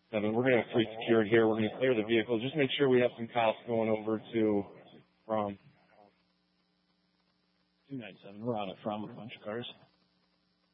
7. We're going to have 3 secured here. We're going to clear the vehicle. Just make sure we have some cops going over to From. 297. We're on it from a bunch of cars.